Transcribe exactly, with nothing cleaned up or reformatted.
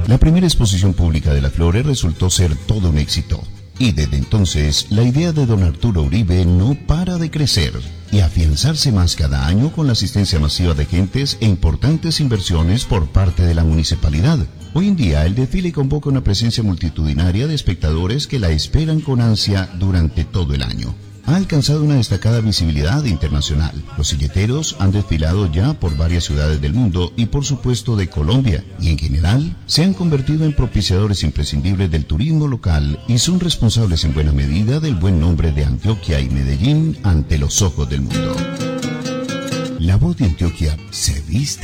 La primera exposición pública de las flores resultó ser todo un éxito. Y desde entonces, la idea de don Arturo Uribe no para de crecer y afianzarse más cada año con la asistencia masiva de gentes e importantes inversiones por parte de la municipalidad. Hoy en día, el desfile convoca una presencia multitudinaria de espectadores que la esperan con ansia durante todo el año. Ha alcanzado una destacada visibilidad internacional. Los silleteros han desfilado ya por varias ciudades del mundo y por supuesto de Colombia, y en general se han convertido en propiciadores imprescindibles del turismo local y son responsables en buena medida del buen nombre de Antioquia y Medellín ante los ojos del mundo. La voz de Antioquia se viste